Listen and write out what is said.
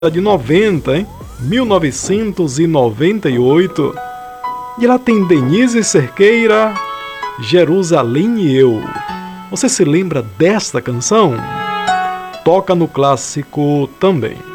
de 90, hein? 1998. E lá tem Denise Cerqueira, Jerusalém e Eu. Você se lembra desta canção? Toca no clássico também.